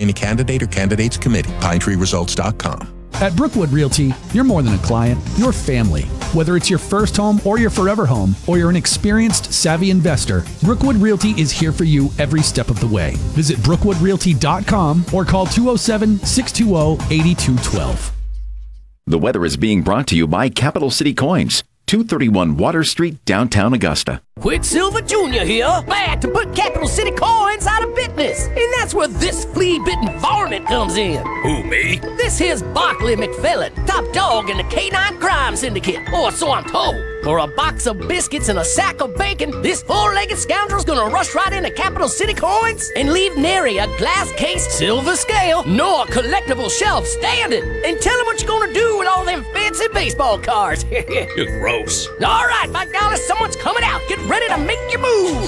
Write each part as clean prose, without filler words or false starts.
any candidate or candidates committee. PineTreeResults.com. At Brookwood Realty, you're more than a client, you're family. Whether it's your first home or your forever home, or you're an experienced, savvy investor, Brookwood Realty is here for you every step of the way. Visit BrookwoodRealty.com or call 207-620-8212. The weather is being brought to you by Capital City Coins, 231 Water Street, downtown Augusta. Quicksilver Jr. here, back to put Capital City Coins out of business. And that's where this flea-bitten varmint comes in. Who, me? This here's Barkley McFellin, top dog in the K9 Crime Syndicate, or so I'm told. For a box of biscuits and a sack of bacon, this four-legged scoundrel's gonna rush right into Capital City Coins and leave nary a glass-cased silver scale nor collectible shelf standing. And tell him what you're gonna do with all them fancy baseball cards. You're gross. All right, my golly, someone's coming out. Get ready to make your move.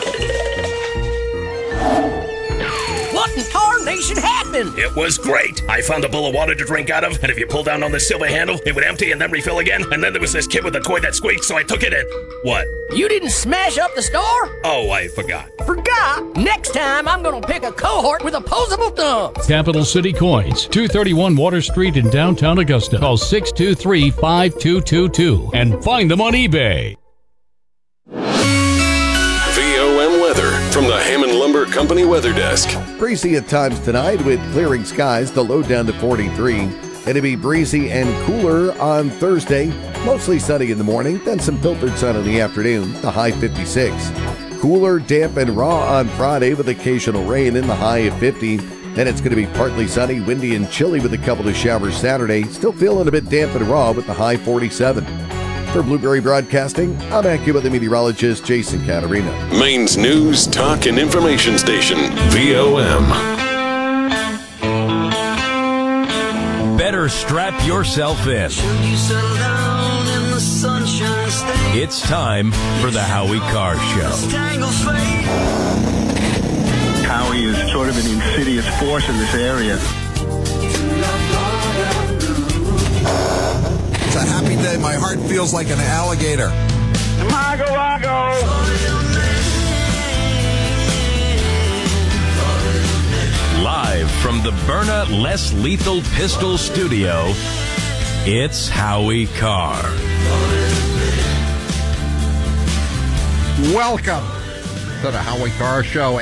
What in tarnation happened? It was great. I found a bowl of water to drink out of, and if you pull down on the silver handle, it would empty and then refill again. And then there was this kid with a toy that squeaked, so I took it in. What? You didn't smash up the store? Oh, I forgot. Forgot? Next time, I'm gonna pick a cohort with opposable thumbs. Capital City Coins, 231 Water Street in downtown Augusta. Call 623-5222 and find them on eBay. VOM weather from the Hammond Lumber Company Weather Desk. Breezy at times tonight with clearing skies, the low down to 43. It'll be breezy and cooler on Thursday. Mostly sunny in the morning, then some filtered sun in the afternoon, the high 56. Cooler, damp, and raw on Friday with occasional rain in the high of 50. Then it's going to be partly sunny, windy, and chilly with a couple of showers Saturday. Still feeling a bit damp and raw with the high 47. For Blueberry Broadcasting, I'm AccuWeather meteorologist Jason Catarina. Maine's news, talk, and information station, VOM. Better strap yourself in. It's time for the Howie Carr Show. Howie is sort of an insidious force in this area. It's a happy day. My heart feels like an alligator. Mago, Mago. Live from the Byrna Less Lethal Pistol Studio, it's Howie Carr. Welcome to the Howie Carr Show.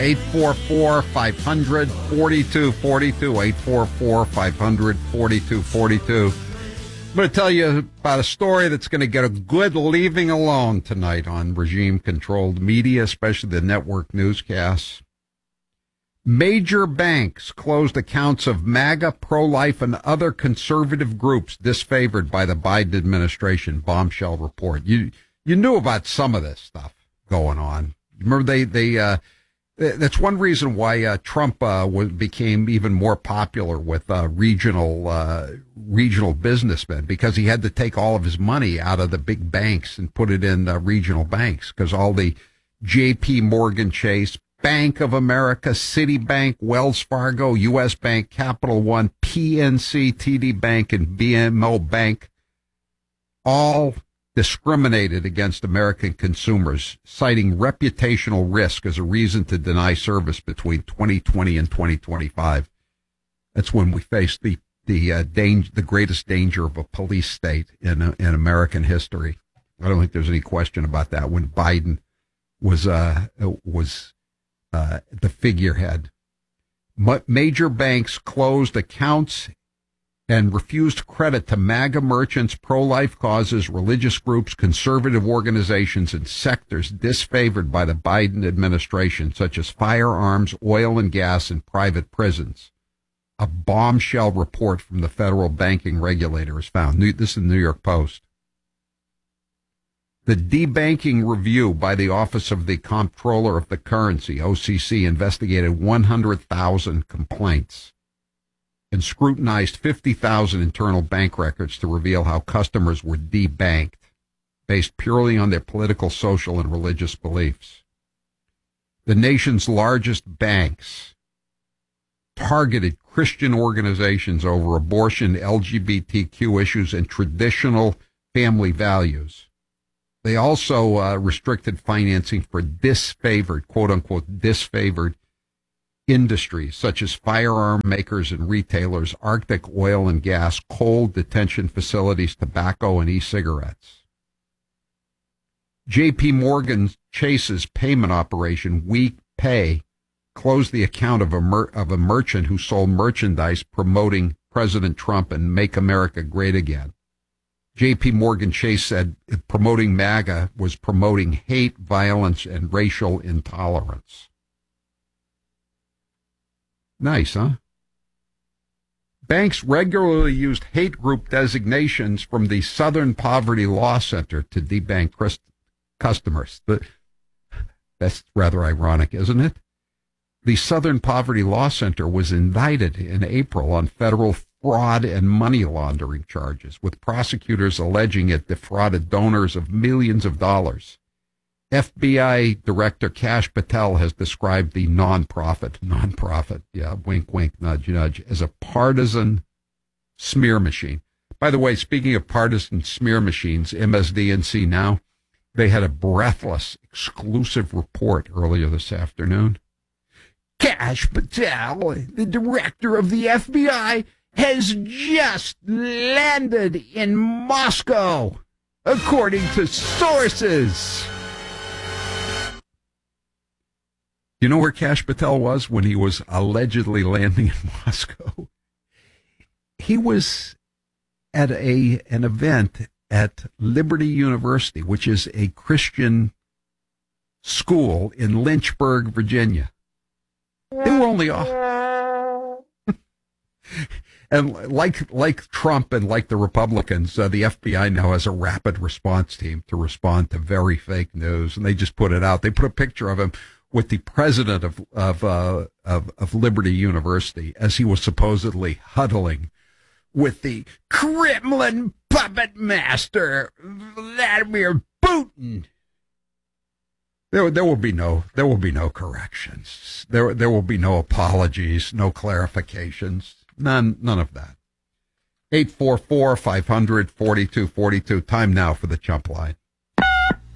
844-500-4242. 844-500-4242. I'm going to tell you about a story that's going to get a good leaving alone tonight on regime-controlled media, especially the network newscasts. Major banks closed accounts of MAGA, pro-life, and other conservative groups disfavored by the Biden administration. Bombshell report. You knew about some of this stuff going on. Remember, that's one reason why Trump became even more popular with regional businessmen, because he had to take all of his money out of the big banks and put it in regional banks, because all the J.P. Morgan Chase, Bank of America, Citibank, Wells Fargo, U.S. Bank, Capital One, PNC, TD Bank, and BMO Bank all discriminated against American consumers, citing reputational risk as a reason to deny service between 2020 and 2025. That's when we faced the greatest danger of a police state in American history. I don't think there's any question about that. When Biden was the figurehead, major banks closed accounts and refused credit to MAGA merchants, pro-life causes, religious groups, conservative organizations, and sectors disfavored by the Biden administration, such as firearms, oil and gas, and private prisons. A bombshell report from the federal banking regulator is found. This is the New York Post. The debanking review by the Office of the Comptroller of the Currency, OCC, investigated 100,000 complaints and scrutinized 50,000 internal bank records to reveal how customers were debanked based purely on their political, social, and religious beliefs. The nation's largest banks targeted Christian organizations over abortion, LGBTQ issues, and traditional family values. They also restricted financing for disfavored, quote-unquote, disfavored industries such as firearm makers and retailers, Arctic oil and gas, coal detention facilities, tobacco, and e-cigarettes. J.P. Morgan Chase's payment operation, WePay, closed the account of a merchant who sold merchandise promoting President Trump and Make America Great Again. J.P. Morgan Chase said promoting MAGA was promoting hate, violence, and racial intolerance. Nice, huh? Banks regularly used hate group designations from the Southern Poverty Law Center to debank customers. That's rather ironic, isn't it? The Southern Poverty Law Center was indicted in April on federal fraud and money laundering charges, with prosecutors alleging it defrauded donors of millions of dollars. FBI Director Kash Patel has described the nonprofit, yeah, wink, wink, nudge, nudge, as a partisan smear machine. By the way, speaking of partisan smear machines, MSDNC Now, they had a breathless, exclusive report earlier this afternoon. Kash Patel, the director of the FBI, has just landed in Moscow, according to sources. You know where Kash Patel was when he was allegedly landing in Moscow? He was at an event at Liberty University, which is a Christian school in Lynchburg, Virginia. They were only off. And like Trump and like the Republicans, the FBI now has a rapid response team to respond to very fake news, and they just put it out. They put a picture of him with the president of Liberty University as he was supposedly huddling with the Kremlin puppet master Vladimir Putin. There will be no corrections. There will be no apologies, no clarifications, none of that. 844-500-4242. Time now for the Chump Line.